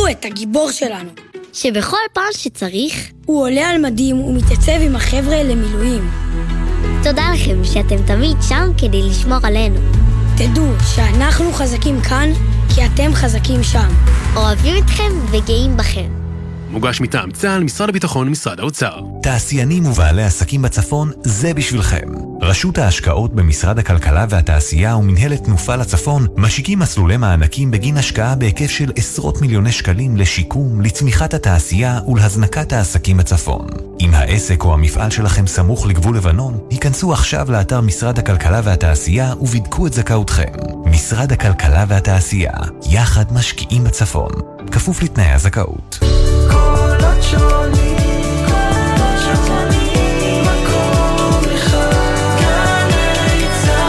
את הגיבור שלנו, שבכל פעם שצריך הוא עולה על מדים ומתייצב עם החבר'ה למילואים. תודה לכם שאתם תמיד שם כדי לשמור עלינו. תדעו שאנחנו חזקים כאן כי אתם חזקים שם. אוהבים אתכם וגאים בכם. מוגש מטעם צה"ל, משרד הביטחון ומשרד האוצר. תעשיינים ובעלי עסקים בצפון, זה בשבילכם. רשות ההשקעות במשרד הכלכלה והתעשייה ומנהלת תנופה לצפון משיקים מסלולי מענקים בגין השקעה בהיקף של עשרות מיליוני שקלים לשיקום, לצמיחת התעשייה ולהזנקת העסקים בצפון. אם העסק או המפעל שלכם סמוך לגבול לבנון, היכנסו עכשיו לאתר משרד הכלכלה והתעשייה ובדקו את זכאותכם. משרד הכלכלה והתעשייה, יחד משקיעים בצפון. כפוף לתנאי הזכאות. קולות שונים, קולות שונים, מקום אחד, גלי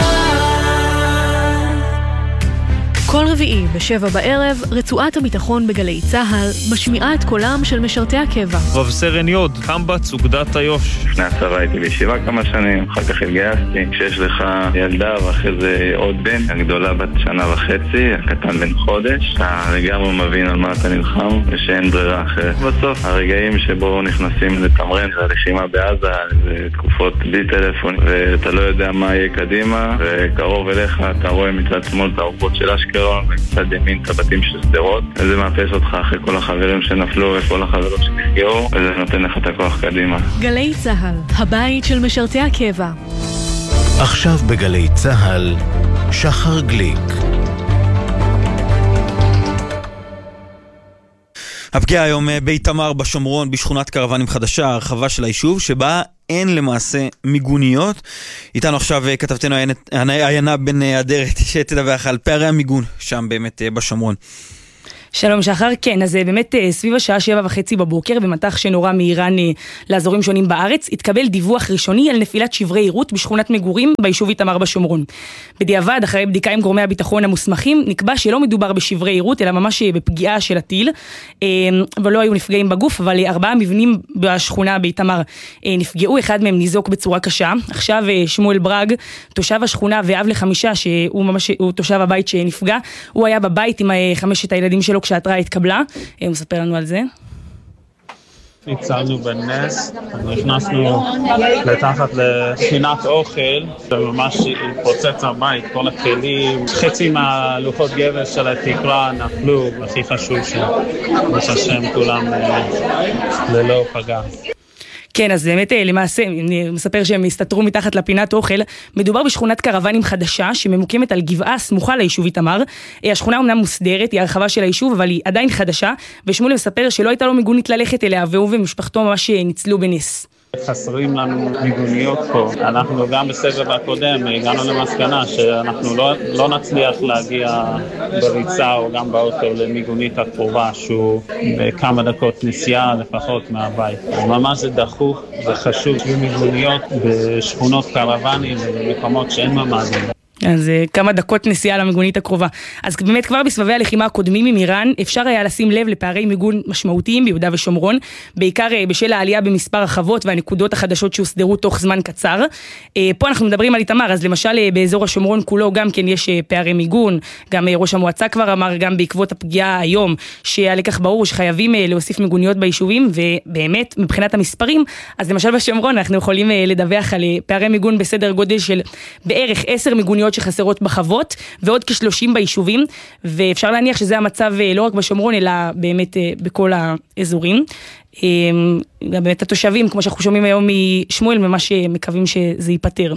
צהל. כל רביעי ב7 בערב, רצועת הביטחון בגלי צהל משמיעה את קולם של משרתי הקבע. רב סרן יוד, קמב"ץ אוגדת איו"ש. לפני הצבא הייתי בישיבה כמה שנים, אחר כך התגייסתי. כשיש לך ילדה ואחרי זה עוד בן, הגדולה בת 1.5, הקטן בן חודש, אתה לגמרי מבין על מה אתה נלחם ושאין ברירה אחרת. בסוף הרגעים שבו נכנסים לתמרן, זה הלחימה בעזה, זה תקופות בלי טלפון ואתה לא יודע מה יהיה קדימה, וקרוב אליך אתה רואה מצד שמאל את האורות של אשקלון ומצד ימין את הבתים של שדרות, וזה מאפס אותך אחרי כל החברים שנפלו וכל החברים שנפגעו, וזה נותן לך את הכוח קדימה. גלי צהל, הבית של משרתי הקבע. עכשיו בגלי צהל, שחר גליק. הפגיעה היום באיתמר בשומרון בשכונת קרוונים חדשה, הרחבה של היישוב שבה אין למעשה מיגוניות. איתנו עכשיו כתבתנו עיינה בן אדרת שתדווח על פערי המיגון שם באמת בשומרון. שלום שחר, כן, אז באמת סביב השעה 7:30 בבוקר, במטח שנורא מאיראן לאזורים שונים בארץ, התקבל דיווח ראשוני על נפילת שברי עירות בשכונת מגורים ביישוב איתמר בשומרון. בדיעבד, אחרי בדיקה עם גורמי הביטחון המוסמכים, נקבע שלא מדובר בשברי עירות, אלא ממש בפגיעה של הטיל, ולא היו נפגעים בגוף, אבל 4 מבנים בשכונה באיתמר נפגעו, אחד מהם ניזוק בצורה קשה. עכשיו שמואל ברג, תושב השכונה ואב ל5, שהוא ממש תושב הבית שנפגע, הוא היה בבית עם 5 הילדים שלו כשההתראה התקבלה, הוא מספר לנו על זה. ניצלנו בנס, נכנסנו לתחת לפינת אוכל, וממש פוצץ הבית, כל הכלים, חצי מהלוחות גבס של התקרה נפלו, הכי חשוב שבש השם כולם ללא פגע. כן, אז באמת למעשה, אני מספר שהם הסתתרו מתחת לפינת אוכל. מדובר בשכונת קרוונים חדשה שממוקמת על גבעה סמוכה ליישוב איתמר. השכונה אומנם מוסדרת, היא הרחבה של היישוב, אבל היא עדיין חדשה, ושמואל מספר שלא הייתה לו מיגונית ללכת אליה, והוא ומשפחתו ממש ניצלו בנס. חסרים לנו מיגוניות פה. אנחנו גם בסבב הקודם הגענו למסקנה שאנחנו לא נצליח להגיע בריצה או גם באוטו למיגונית הקרובה שהוא בכמה דקות נסיעה לפחות מהבית. ממש זה דחוף, זה חשוב שיהיו מיגוניות בשכונות קרוונים ובמקומות שאין ממ"דים. אז כמה דקות נסיעה למיגונית הקרובה. אז באמת כבר בסבבי הלחימה הקודמים עם איראן, אפשר היה לשים לב לפערי מיגון משמעותיים ביהודה ושומרון, בעיקר בשל העלייה במספר החוות והנקודות החדשות שהוסדרו תוך זמן קצר. פה אנחנו מדברים על איתמר, אז למשל באזור השומרון כולו גם כן יש פערי מיגון, גם ראש המועצה כבר אמר גם בעקבות הפגיעה היום, שהלקח ברור שחייבים להוסיף מיגוניות ביישובים, ובאמת מבחינת המספרים, אז למשל בשומרון אנחנו יכולים לדווח על פערי מיגון בסדר גודל של בערך 10 מיגוניות שחסרות בחוות, ועוד כ30 ביישובים, ואפשר להניח שזה המצב לא רק בשומרון, אלא באמת בכל האזורים. גם באמת התושבים, כמו שאנחנו שומעים היום משמואל, ממש מקווים שזה ייפטר.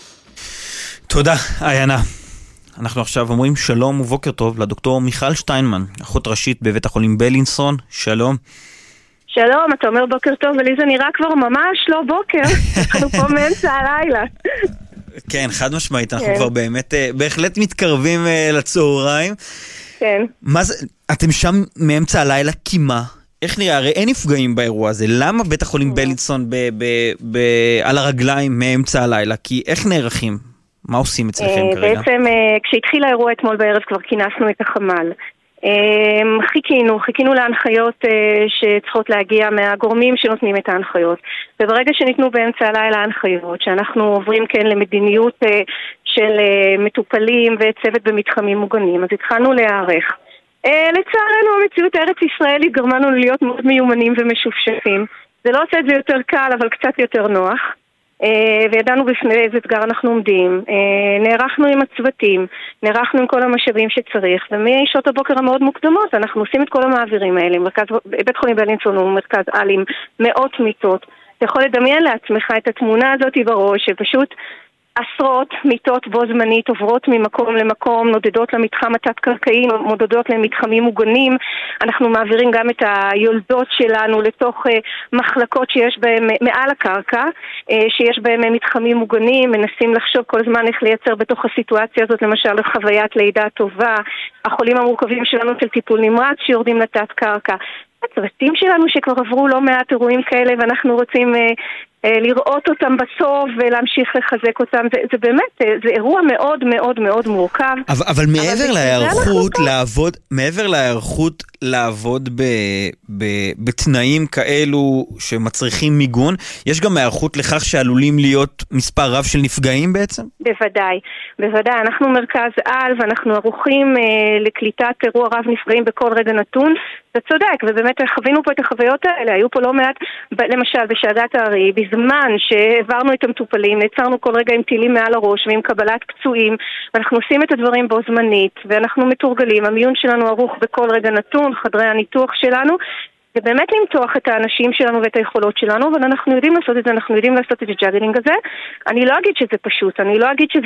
תודה, עיינה. אנחנו עכשיו אומרים שלום ובוקר טוב לדוקטור מיכל שטיינמן, אחות ראשית בבית החולים בלינסון. שלום. שלום, אתה אומר בוקר טוב, ולי זה נראה כבר ממש לא בוקר. אנחנו פה מאמצע הלילה. כן, חד משמעית, אנחנו כבר באמת, בהחלט מתקרבים לצהריים. כן. מה זה, אתם שם מאמצע הלילה, כי מה? איך נראה? הרי אין נפגעים באירוע הזה. למה בית החולים בלינסון על הרגליים מאמצע הלילה? כי איך נערכים? מה עושים אצלכם כרגע? בעצם, כשהתחיל האירוע אתמול בערב, כבר כינסנו את החמ"ל. חיכינו להנחיות שצריכות להגיע מהגורמים שנותנים את ההנחיות, וברגע שניתנו באמצע הלילה ההנחיות שאנחנו עוברים כן למדיניות של מטופלים וצוות במתחמים מוגנים, אז התחלנו להיערך. לצערנו המציאות הארץ ישראלית גרמה לנו להיות מאוד מיומנים ומשופשפים. זה לא עושה את זה יותר קל, אבל קצת יותר נוח. וידענו בפני איזה אתגר אנחנו עומדים. נערכנו עם הצוותים, נערכנו עם כל המשאבים שצריך, ומשעות הבוקר המאוד מוקדמות אנחנו עושים את כל המעבירים האלה. בית חולים בילינסון הוא מרכז על עם מאות מיטות. אתה יכול לדמיין לעצמך את התמונה הזאת בראש, שפשוט עשרות מיטות בו זמנית עוברות ממקום למקום, נודדות למתחם התת-קרקעי, נודדות למתחמים מוגנים. אנחנו מעבירים גם את היולדות שלנו לתוך מחלקות שיש בהם מעל הקרקע, שיש בהם מתחמים מוגנים, מנסים לחשוב כל הזמן איך לייצר בתוך הסיטואציה הזאת, למשל חוויית לידה טובה, החולים המורכבים שלנו של טיפול נמרץ שיורדים לתת-קרקע. הצוותים שלנו שכבר עברו לא מעט אירועים כאלה ואנחנו רוצים לראות אותם בסוף ולהמשיך לחזק אותם. זה באמת, זה אירוע מאוד מאוד מאוד מורכב. אבל מעבר להיערכות לעבוד בתנאים כאלו שמצריכים מיגון, יש גם היערכות לכך שעלולים להיות מספר רב של נפגעים בעצם? בוודאי. אנחנו מרכז על ואנחנו ערוכים לקליטת אירוע רב נפגעים בכל רגע נתון. זה צודק, ובאמת חווינו פה את החוויות האלה. היו פה לא מעט, למשל בשעדת הארי, בזמן שהעברנו את המטופלים, נעצרנו כל רגע עם טילים מעל הראש ועם קבלת פצועים, ואנחנו עושים את הדברים בו זמנית, ואנחנו מתורגלים, המיון שלנו ערוך בכל רגע נתון, חדרי הניתוח שלנו, ובאמת למתוח את האנשים שלנו ואת היכולות שלנו, אבל אנחנו יודעים לעשות את זה, אנחנו יודעים לעשות את הג'אגלינג הזה. אני לא אגיד שזה פשוט, אני לא אגיד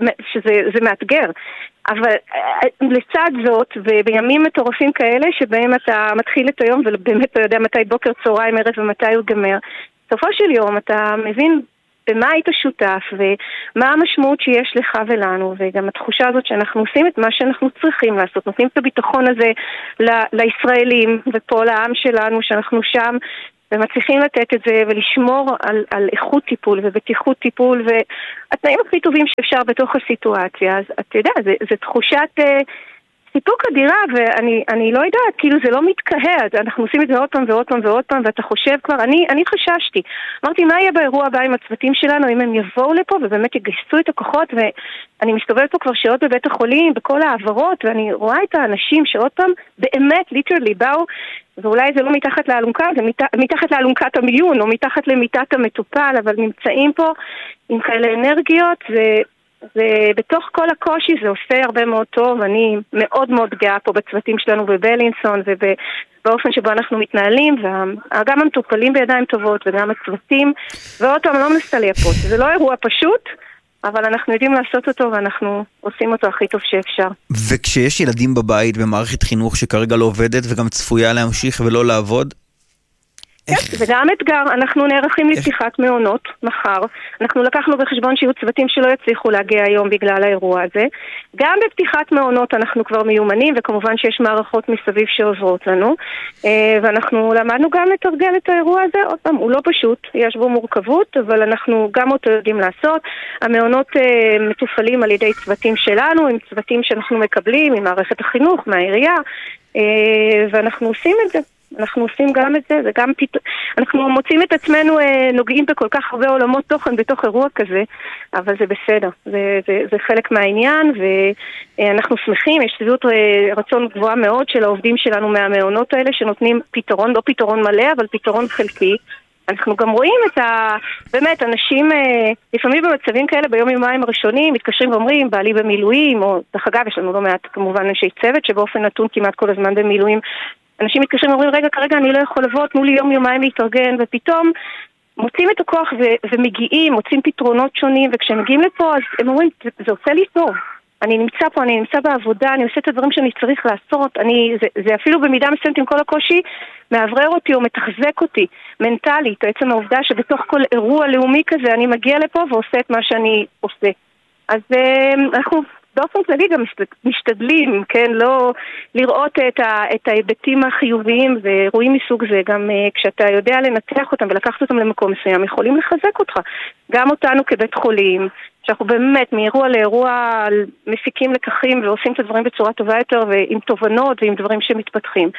שזה מאתגר, אבל לצד זאת, ובימים מטורפים כאלה, שבהם אתה מתחיל את היום, ובאמת אתה יודע מתי בוקר, צהריים, ערב ומתי הוא גמר, בסופו של יום אתה מבין במה היית שותף ומה המשמעות שיש לך ולנו, וגם התחושה הזאת שאנחנו עושים את מה שאנחנו צריכים לעשות, נותנים את הביטחון הזה לישראלים ופה לעם שלנו שאנחנו שם ומצליחים לתת את זה ולשמור על איכות טיפול ובטיחות טיפול והתנאים הכי טובים שאפשר בתוך הסיטואציה. אז אתה יודע, זה תחושת סיפוק אדירה, ואני לא יודעת, כאילו זה לא מתקהד, אנחנו עושים את זה עוד פעם ועוד פעם ועוד פעם, ואתה חושב כבר, אני חששתי, אמרתי מה יהיה באירוע הבא עם הצוותים שלנו, אם הם יבואו לפה ובאמת יגייסו את הכוחות, ואני מסתובבת פה כבר שעות בבית החולים, בכל העברות, ואני רואה את האנשים שעוד פעם, באמת, ליטרלי, באו, ואולי זה לא מתחת לאלונקה, זה מתחת לאלונקת המיון, או מתחת למיטת המטופל, אבל נמצאים פה עם כאלה אנרגיות, ובתוך כל הקושי זה עושה הרבה מאוד טוב. אני מאוד מאוד גאה פה בצוותים שלנו בבלינסון ובאופן שבו אנחנו מתנהלים, וגם המטופלים בידיים טובות וגם הצוותים, ועוד פעם לא מסתליה פה, זה לא אירוע פשוט, אבל אנחנו יודעים לעשות אותו ואנחנו עושים אותו הכי טוב שאפשר. וכשיש ילדים בבית במערכת חינוך שכרגע לא עובדת וגם צפויה להמשיך ולא לעבוד, זה גם אתגר. אנחנו נערכים לפתיחת מעונות מחר. אנחנו לקחנו בחשבון שיהיו צוותים שלא יצליחו להגיע היום בגלל האירוע הזה. גם בפתיחת מעונות אנחנו כבר מיומנים, וכמובן שיש מערכות מסביב שעוזרות לנו. ואנחנו למדנו גם לתרגל את האירוע הזה. עוד פעם, הוא לא פשוט, יש בו מורכבות, אבל אנחנו גם אותו יודעים לעשות. המעונות מתופעלים על ידי צוותים שלנו, עם צוותים שאנחנו מקבלים, עם מערכת החינוך, מהעירייה, ואנחנו עושים את זה. אנחנו עושים גם את זה, וגם אנחנו מוצאים את עצמנו נוגעים בכל כך הרבה עולמות תוכן בתוך אירוע כזה, אבל זה בסדר, זה חלק מהעניין, ואנחנו שמחים, יש שביעות רצון גבוהה מאוד של העובדים שלנו מהמעונות האלה, שנותנים פתרון, לא פתרון מלא, אבל פתרון חלקי. אנחנו גם רואים באמת, אנשים לפעמים במצבים כאלה ביום יומיים הראשונים מתקשרים ואומרים, בעלי במילואים, או דרך אגב, יש לנו לא מעט כמובן אנשי צוות שבאופן נתון כמעט כל הזמן במילואים, אנשים מתקשרים ואומרים, כרגע אני לא יכול לבוא, תנו לי יום-יומיים להתארגן, ופתאום מוצאים את הכוח ומגיעים, מוצאים פתרונות שונים, וכשהם מגיעים לפה, אז הם אומרים, זה עושה לי טוב. אני נמצא פה, אני נמצא בעבודה, אני עושה את הדברים שאני צריך לעשות, זה אפילו במידה מסוימת עם כל הקושי, מעברר אותי או מתחזק אותי, מנטלית, עצם העובדה שבתוך כל אירוע לאומי כזה, אני מגיע לפה ועושה את מה שאני עושה. אז אנחנו באופן כללי גם משתדלים, כן, לא לראות את ההיבטים החיוביים ואירועים מסוג זה, גם כשאתה יודע לנתח אותם ולקחת אותם למקום מסוים, יכולים לחזק אותך. גם אותנו כבית חולים, שאנחנו באמת מאירוע לאירוע מפיקים לקחים ועושים את הדברים בצורה טובה יותר ועם תובנות ועם דברים שמתפתחים.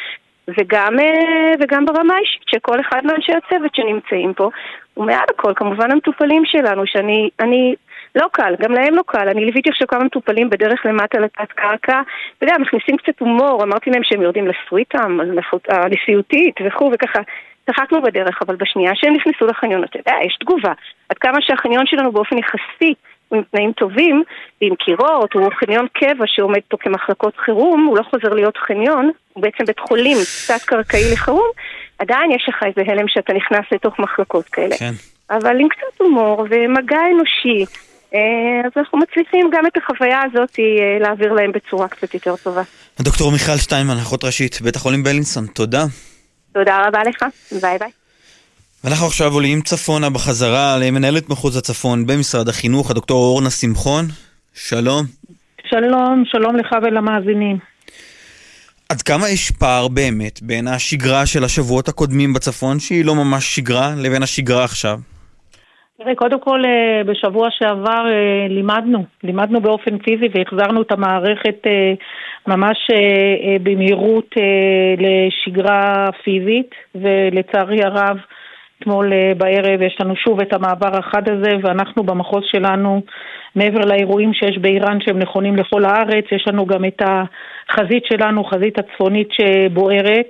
וגם ברמה אישית שכל אחד מאנשי הצוות שנמצאים פה, ומעל הכל כמובן המטופלים שלנו, שאני לא קל, גם להם לא קל. אני ליוויתי עכשיו כמה מטופלים בדרך למטה לתת קרקע, אתה יודע, מכניסים קצת הומור, אמרתי להם שהם יורדים לסוויטה, הנשיאותית וכו' וככה. צחקנו בדרך, אבל בשנייה שהם נכנסו לחניון, אתה יודע, יש תגובה. עד כמה שהחניון שלנו באופן יחסי, עם תנאים טובים, ועם קירות, הוא חניון קבע שעומד פה כמחלקות חירום, הוא לא חוזר להיות חניון, הוא בעצם בית חולים תת קרקעי לחירום, עדיין יש לך איזה הלם שאתה נכנס לתוך מחלקות כאלה. כן. אבל עם קצת הומור ומגע אנושי, אז אנחנו מצליחים גם את החוויה הזאת להעביר להם בצורה קצת יותר טובה. דוקטור מיכל שטיינמן, אחות ראשית, בית החולים בלינסון, תודה. תודה רבה לך, ביי ביי. ואנחנו עכשיו עולים צפונה בחזרה למנהלת מחוז הצפון במשרד החינוך, הדוקטור אורנה שמחון. שלום. שלום, שלום לך ולמאזינים. עד כמה יש פער באמת בין השגרה של השבועות הקודמים בצפון, שהיא לא ממש שגרה, לבין השגרה עכשיו? תראה, קודם כל בשבוע שעבר לימדנו באופן פיזי והחזרנו את המערכת ממש במהירות לשגרה פיזית, ולצערי הרב אתמול בערב יש לנו שוב את המעבר החד הזה, ואנחנו במחוז שלנו, מעבר לאירועים שיש באיראן שהם נכונים לכל הארץ, יש לנו גם את החזית שלנו, חזית הצפונית שבוערת,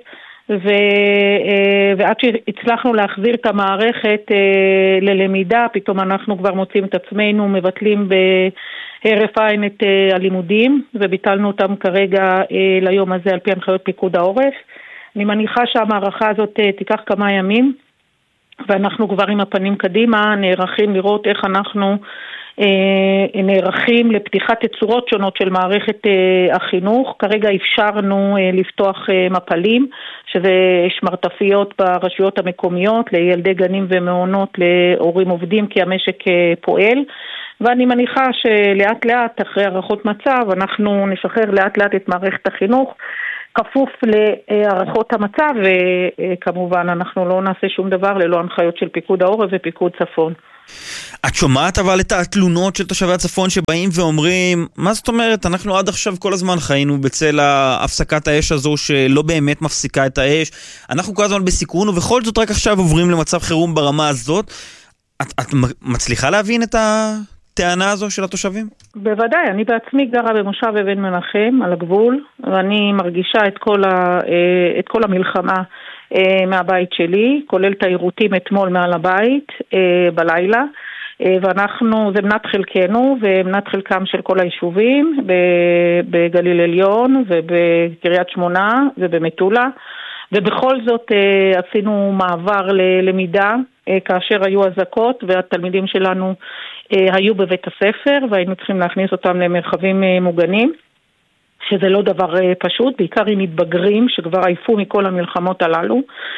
ועד שהצלחנו להחזיר את המערכת ללמידה, פתאום אנחנו כבר מוצאים את עצמנו, מבטלים בהרף עין את הלימודים, וביטלנו אותם כרגע ליום הזה על פי הנחיות פיקוד העורף. אני מניחה שהמערכה הזאת תיקח כמה ימים, ואנחנו כבר עם הפנים קדימה נערכים לראות איך אנחנו נערכים לפתיחת תצורות שונות של מערכת החינוך. כרגע אפשרנו לפתוח מפלים, שזה שמרטפיות ברשויות המקומיות, לילדי גנים ומעונות, להורים עובדים, כי המשק פועל. ואני מניחה שלאט לאט, אחרי הערכות מצב, אנחנו נשחרר לאט לאט את מערכת החינוך, כפוף להערכות המצב, וכמובן אנחנו לא נעשה שום דבר ללא הנחיות של פיקוד העורף ופיקוד צפון. את שומעת אבל את התלונות של תושבי הצפון שבאים ואומרים, מה זאת אומרת, אנחנו עד עכשיו כל הזמן חיינו בצל הפסקת האש הזו שלא באמת מפסיקה את האש, אנחנו כל הזמן בסיכון, ובכל זאת רק עכשיו עוברים למצב חירום ברמה הזאת. את מצליחה להבין את הטענה הזו של התושבים? בוודאי, אני בעצמי גרה במושב אבן מנחם על הגבול, ואני מרגישה את כל המלחמה מהבית שלי, כולל תיירותים אתמול מעל הבית בלילה, ואנחנו, זה מנת חלקנו ומנת חלקם של כל היישובים בגליל עליון ובקריית שמונה ובמטולה, ובכל זאת עשינו מעבר ללמידה כאשר היו אזעקות והתלמידים שלנו היו בבית הספר, והיינו צריכים להכניס אותם למרחבים מוגנים, שזה לא דבר פשוט, בעיקר עם מתבגרים שכבר עייפו מכל המלחמות הללו.